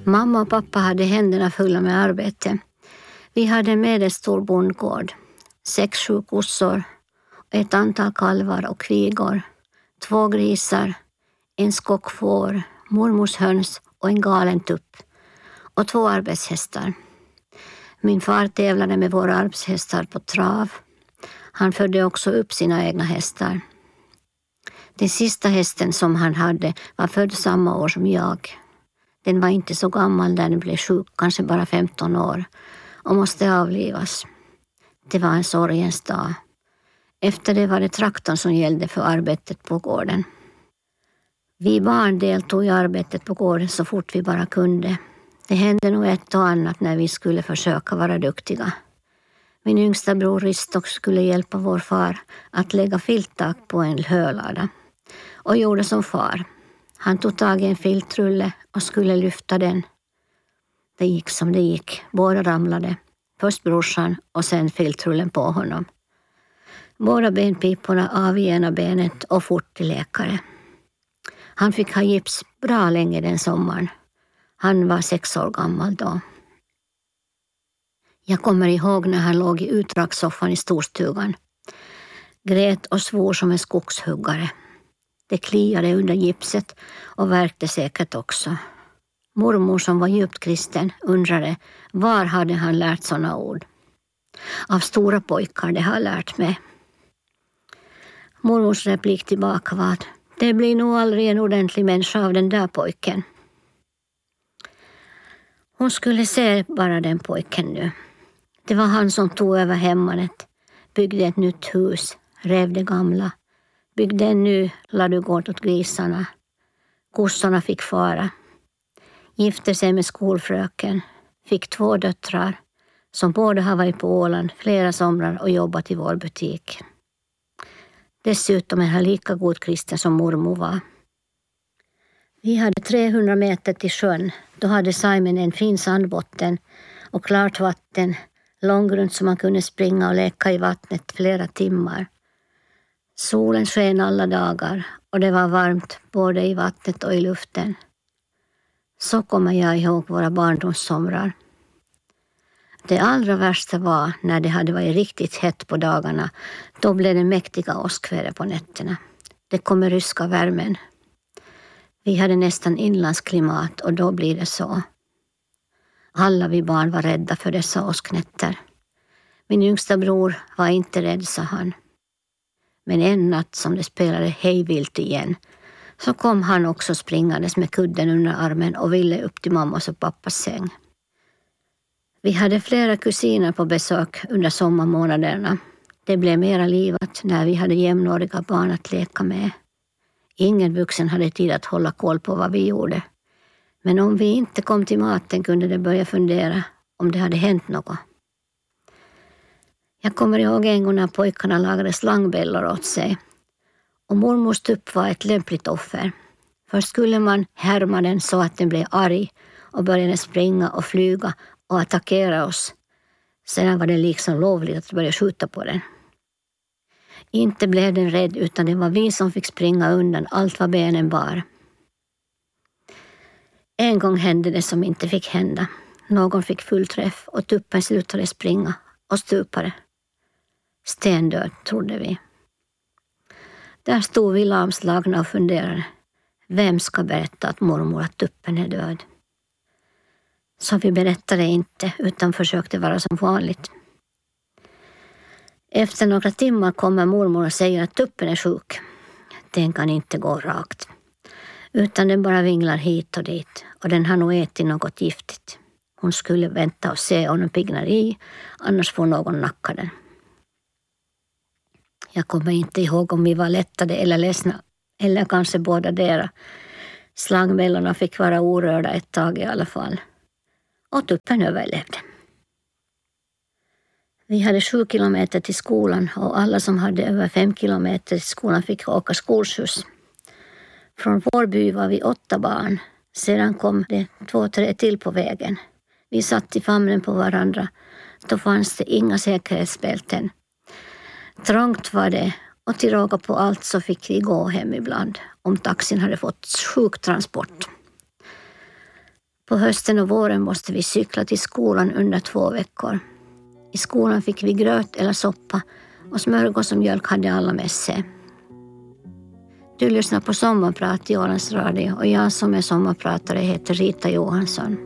Mamma och pappa hade händerna fulla med arbete. Vi hade en medelstor bondgård, 6-7 kossor, ett antal kalvar och kvigor, 2 grisar, en skock får, mormors höns och en galen tupp och 2 arbetshästar. Min far tävlade med våra arbetshästar på trav. Han födde också upp sina egna hästar. Den sista hästen som han hade var född samma år som jag. Den var inte så gammal när den blev sjuk, kanske bara 15 år, och måste avlivas. Det var en sorgens dag. Efter det var det traktorn som gällde för arbetet på gården. Vi barn deltog i arbetet på gården så fort vi bara kunde. Det hände nog ett och annat när vi skulle försöka vara duktiga. Min yngsta bror Ristok skulle hjälpa vår far att lägga filttak på en hölada och gjorde som far. Han tog tag i en filtrulle och skulle lyfta den. Det gick som det gick. Båda ramlade. Först brorsan och sen filtrullen på honom. Båda benpiporna av i ena benet och fort till läkare. Han fick ha gips bra länge den sommaren. Han var 6 år gammal då. Jag kommer ihåg när han låg i utdragssoffan i storstugan. Grät och svor som en skogshuggare. Det kliade under gipset och värkte säkert också. Mormor som var djupt kristen undrade var hade han lärt såna ord. Av stora pojkar det har lärt mig. Mormors replik tillbaka var att det blir nog aldrig en ordentlig människa av den där pojken. Hon skulle se bara den pojken nu. Det var han som tog över hemmanet, byggde ett nytt hus, rev det gamla, byggde en ny ladugård åt grisarna. Kossorna fick fara. Gifte sig med skolfröken, fick 2 döttrar som båda har varit på Åland flera somrar och jobbat i vår butik. Dessutom är han lika god kristen som mormor var. Vi hade 300 meter till sjön. Då hade Simon en fin sandbotten och klart vatten, långgrunt så man kunde springa och leka i vattnet flera timmar. Solen sken alla dagar och det var varmt både i vattnet och i luften. Så kommer jag ihåg våra barndomssomrar. Det allra värsta var när det hade varit riktigt hett på dagarna. Då blev det mäktiga åskväder på nätterna. Det kom med ryska värmen. Vi hade nästan inlandsklimat och då blir det så. Alla vi barn var rädda för dessa åsknätter. Min yngsta bror var inte rädd, sa han. Men en natt som det spelade hejvilt igen så kom han också springandes med kudden under armen och ville upp till mammas och pappas säng. Vi hade flera kusiner på besök under sommarmånaderna. Det blev mera livat när vi hade jämnåriga barn att leka med. Ingen vuxen hade tid att hålla koll på vad vi gjorde. Men om vi inte kom till maten kunde det börja fundera om det hade hänt något. Jag kommer ihåg en gång när pojkarna lagade slangbällor åt sig. Och mormors tupp var ett lämpligt offer. Först skulle man härma den så att den blev arg och började springa och flyga och attackera oss. Sedan var det liksom lovligt att börja skjuta på den. Inte blev den rädd utan det var vi som fick springa undan allt vad benen bar. En gång hände det som inte fick hända. Någon fick full träff och tuppen slutade springa och stupade. Stendöd, trodde vi. Där stod vi lamslagna och funderade. Vem ska berätta att mormor att tuppen är död? Så vi berättade inte utan försökte vara som vanligt. Efter några timmar kommer mormor och säger att tuppen är sjuk. Den kan inte gå rakt. Utan den bara vinglar hit och dit. Och den har nog ätit något giftigt. Hon skulle vänta och se om den piggnar i. Annars får någon nacka den. Jag kommer inte ihåg om vi var lättade eller ledsna. Eller kanske båda dera. Slangbällorna fick vara orörda ett tag i alla fall. Och tuppen överlevde. Vi hade 7 kilometer till skolan och alla som hade över 5 kilometer till skolan fick åka skolskjuts. Från vår by var vi 8 barn. Sedan kom det 2-3 till på vägen. Vi satt i famnen på varandra. Då fanns det inga säkerhetsbälten. Trångt var det och till råga på allt så fick vi gå hem ibland om taxin hade fått sjuktransport. På hösten och våren måste vi cykla till skolan under 2 veckor. I skolan fick vi gröt eller soppa och smörgås och mjölk hade alla med sig. Du lyssnar på Sommarprat i Ålands Radio och jag som är sommarpratare heter Rita Johansson.